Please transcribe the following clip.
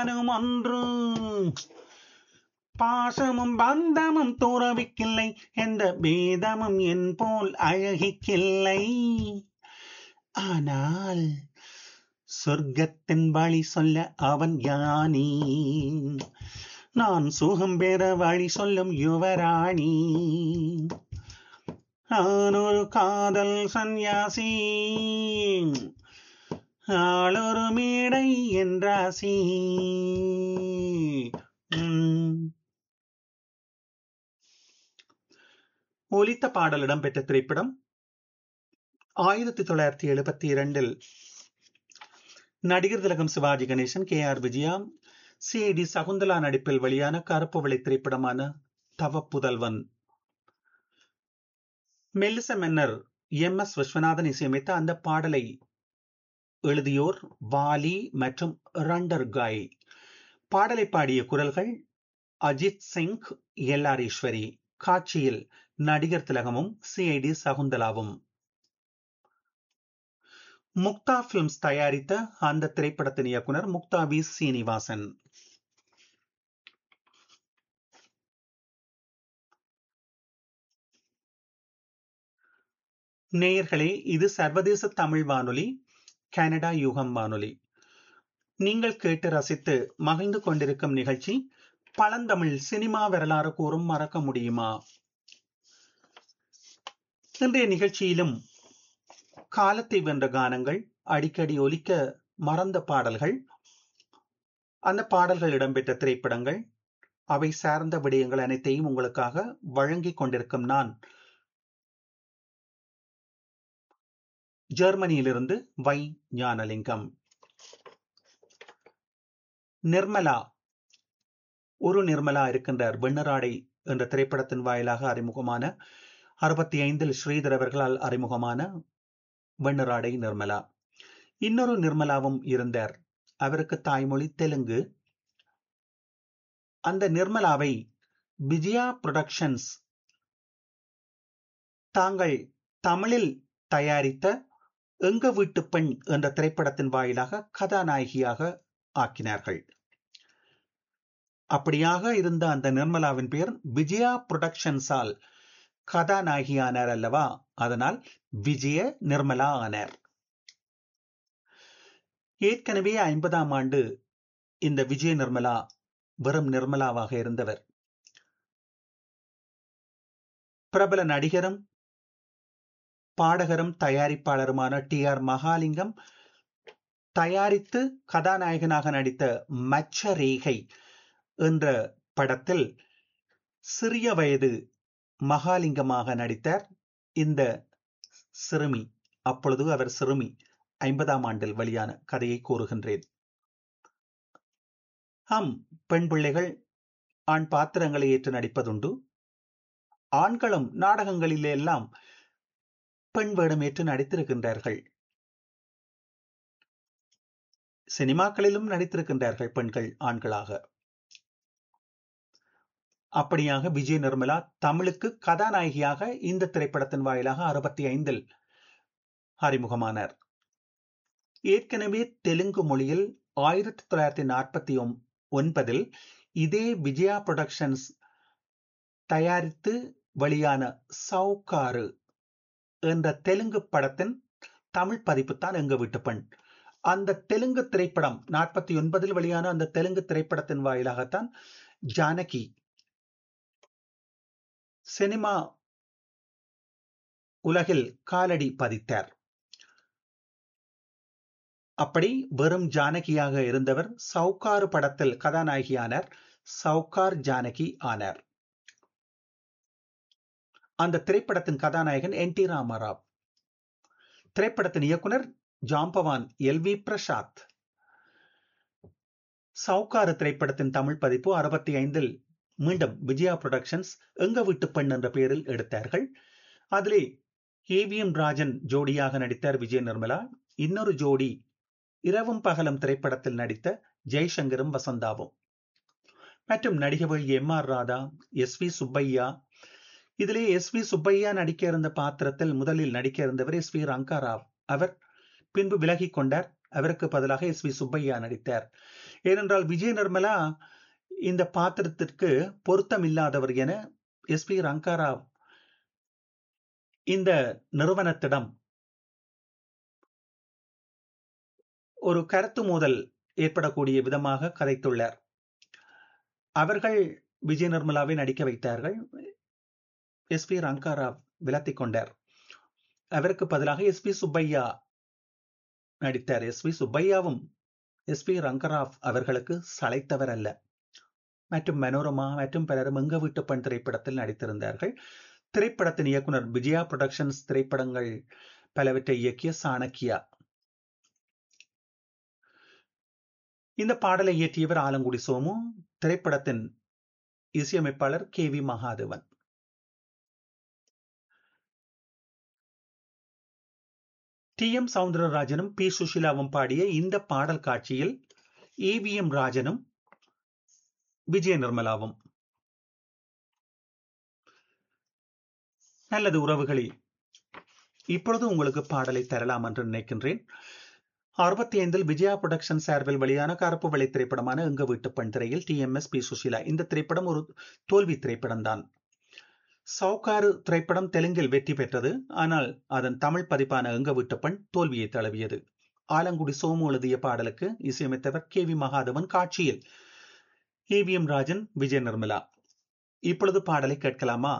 ஒன்று பாசமும் பந்தமும் துறவிக்கில்லை, எந்த பேதமும் என் போல் அழகிக்கில்லை. ஆனால் சொர்க்கத்தின் வழி சொல்ல அவன் ஞானி, நான் சுகம் பெற வழி சொல்லும் யுவராணி. நான் ஒரு காதல் சந்நியாசி, ஆளொரு மேடை என்றாசி. ஒலித்த பாடல் இடம்பெற்ற திரைப்படம் 1972 நடிகர் திலகம் சிவாஜி கணேசன், KR விஜயா, CID சகுந்தலா நடிப்பில் வெளியான கருப்பு வெள்ளை திரைப்படமான தவப்புதல்வன். மெல்லிச மன்னர் MS விஸ்வநாதன் இசையமைத்த அந்த பாடலை எழுதியோர் வாலி மற்றும் ரண்டர் காய். பாடலை பாடிய குரல்கள் அஜித் சிங், LR ஈஸ்வரி. காட்சியில் நடிகர் திலகமும் CID சகுந்தலாவும். முக்தா பிலிம்ஸ் தயாரித்த அந்த திரைப்படத்தின் இயக்குனர் முக்தா வி சீனிவாசன். நேயர்களே, இது சர்வதேச தமிழ் வானொலி, கனடா யுகம் வானொலி. நீங்கள் கேட்டு ரசித்து மகிழ்ந்து கொண்டிருக்கும் நிகழ்ச்சி பழந்தமிழ் சினிமா வரலாறு கூறும் மறக்க முடியுமா. இன்றைய நிகழ்ச்சியிலும் காலத்தை வென்ற கானங்கள், அடிக்கடி ஒலிக்க மறந்த பாடல்கள், அந்த பாடல்கள் இடம்பெற்ற திரைப்படங்கள், அவை சார்ந்த விடயங்கள் அனைத்தையும் உங்களுக்காக வழங்கிக் கொண்டிருக்கும் நான் ஜெர்மனியிலிருந்து வை ஞானலிங்கம். நிர்மலா, ஒரு நிர்மலா இருக்கின்றார் வெண்ணராடை என்ற திரைப்படத்தின் வாயிலாக அறிமுகமான, 65 ஸ்ரீதர் அவர்களால் அறிமுகமான வெண்ணராடை நிர்மலா. இன்னொரு நிர்மலாவும் இருந்தார், அவருக்கு தாய்மொழி தெலுங்கு. அந்த நிர்மலாவை விஜயா புரொடக்ஷன்ஸ் தாங்கள் தமிழில் தயாரித்த எங்க வீட்டு பெண் என்ற திரைப்படத்தின் வாயிலாக கதாநாயகியாக ஆக்கினார்கள். அப்படியாக இருந்த அந்த நிர்மலாவின் பெயர் விஜயா புரொடக்ஷன்ஸால் கதாநாயகியானார் அல்லவா, அதனால் விஜய நிர்மலா ஆனார். ஏற்கனவே 50ஆம் ஆண்டு இந்த விஜய நிர்மலா வெறும் நிர்மலாவாக இருந்தவர். பிரபல நடிகரும் பாடகரும் தயாரிப்பாளருமான TR மகாலிங்கம் தயாரித்து கதாநாயகனாக நடித்த மச்சரேகை என்ற படத்தில் சிறிய வயது மகாலிங்கமாக நடித்தார் இந்த சிறுமி. அப்பொழுது அவர் சிறுமி. 50ஆம் ஆண்டில் வெளியான கதையை கூறுகின்றேன். ஆம், பெண் பிள்ளைகள் ஆண் பாத்திரங்களை ஏற்று நடிப்பதுண்டு. ஆண்களும் நாடகங்களிலே எல்லாம் பெண் வேடம் ஏற்று நடித்திருக்கின்றார்கள். சினிமாக்களிலும் நடித்திருக்கின்றார்கள் பெண்கள் ஆண்களாக. அப்படியாக விஜய நிர்மலா தமிழுக்கு கதாநாயகியாக இந்த திரைப்படத்தின் வாயிலாக 65 அறிமுகமானார். ஏற்கனவே தெலுங்கு மொழியில் 1949 இதே விஜயா புரொடக்ஷன்ஸ் தயாரித்து வெளியான சவுக்காரு என்ற தெலுங்கு படத்தின் தமிழ் பதிப்பு தான் எங்க வீட்டு பெண். அந்த தெலுங்கு திரைப்படம் 49 வெளியான அந்த தெலுங்கு திரைப்படத்தின் வாயிலாகத்தான் ஜானகி சினிமா உலகில் காலடி பதித்தார். அப்படி வெறும் ஜானகியாக இருந்தவர் சவுக்காரு படத்தில் கதாநாயகியானார். சவுக்கார் ஜானகி ஆனார். அந்த திரைப்படத்தின் கதாநாயகன் NT ராமராவ். திரைப்படத்தின் இயக்குனர் ஜாம்பவான் LV பிரசாத். சவுக்காரு திரைப்படத்தின் தமிழ் பதிப்பு 65 மீண்டும் விஜயா புரொடக்ஷன்ஸ் எங்க வீட்டு பெண் என்ற பெயரில் எடுத்தார்கள். அதிலே AVM ராஜன் ஜோடியாக நடித்தார் விஜய நிர்மலா. இன்னொரு ஜோடி இரவும் பகலும் திரைப்படத்தில் நடித்த ஜெய்சங்கரும் வசந்தாவும் மற்றும் நடிகர்கள் MR ராதா, SV சுப்பையா. இதிலே SV சுப்பையா நடிக்க இருந்த பாத்திரத்தில் முதலில் நடிக்க இருந்தவர் SV ரங்காராவ். அவர் பின்பு விலகிக் கொண்டார். அவருக்கு பதிலாக எஸ்.வி. சுப்பையா நடித்தார். ஏனென்றால் விஜய நிர்மலா இந்த பாத்திரத்திற்கு பொருத்தமில்லாதவர் என எஸ்.பி. ரங்கராவ் இந்த நிறுவனத்திடம் ஒரு கருத்து மோதல் ஏற்படக்கூடிய விதமாக கதைத்துள்ளார். அவர்கள் விஜய நிர்மலாவை நடிக்க வைத்தார்கள். எஸ்.பி. ரங்கராவ் விலத்திக் கொண்டார். அவருக்கு பதிலாக எஸ்.பி. சுப்பையா நடித்தார். எஸ்.பி. சுப்பையாவும் எஸ்.பி. ரங்கராவ் அவர்களுக்கு சளைத்தவர் அல்ல. மற்றும் மனோரமா மற்றும் பலரும் எங்க வீட்டு பெண் திரைப்படத்தில் நடித்திருந்தார்கள். திரைப்படத்தின் இயக்குனர் விஜயா புரொடக்ஷன்ஸ் திரைப்படங்கள் பலவற்றை இயக்கிய சாணக்கியா. இந்த பாடலை இயற்றியவர் ஆலங்குடி சோமு. திரைப்படத்தின் இசையமைப்பாளர் கே.வி. மகாதேவன். டி.எம். சவுந்தரராஜனும் பி. சுஷிலாவும் பாடிய இந்த பாடல் காட்சியில் ஏ.வி.எம். ராஜனும் விஜய நிர்மலாவும். நல்லது உறவுகளே, இப்பொழுது உங்களுக்கு பாடலை தரலாம் என்று நினைக்கின்றேன். 65 விஜயா புரொடக்ஷன் சார்பில் வெளியான கருப்பு வெள்ளை திரைப்படமான எங்க வீட்டு பெண் திரையில் டி.எம்.எஸ். பி. சுஷிலா. இந்த திரைப்படம் ஒரு தோல்வி திரைப்படம் தான். சவுகாரு திரைப்படம் தெலுங்கில் வெற்றி பெற்றது. ஆனால் அதன் தமிழ் பதிப்பான எங்க வீட்டு பெண் தோல்வியை தழுவியது. ஆலங்குடி சோமு எழுதிய பாடலுக்கு இசையமைத்தவர் கே.வி. மகாதேவன். காட்சியில் ஏ.வி.எம். ராஜன், விஜய நிர்மலா. இப்பொழுது பாடலை கேட்கலாமா?